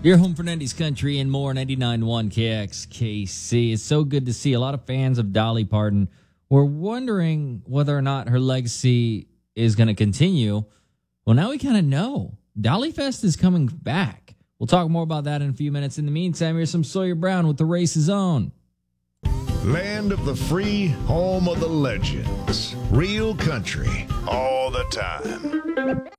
Your home for 90s country and more, 99.1 KXKC. It's so good to see a lot of fans of Dolly Parton were wondering whether or not her legacy is going to continue. Well, now we kind of know. Dolly Fest is coming back. We'll talk more about that in a few minutes. In the meantime, here's some Sawyer Brown with The Race Is On. Land of the free, home of the legends. Real country, all the time.